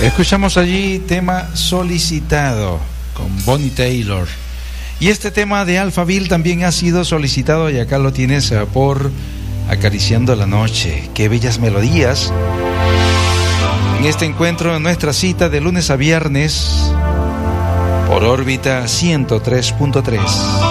Escuchamos allí tema Solicitado con Bonnie Taylor. Y este tema de Alphaville también ha sido solicitado y acá lo tienes por Acariciando la Noche. Qué bellas melodías. En este encuentro, en nuestra cita de lunes a viernes por órbita 103.3.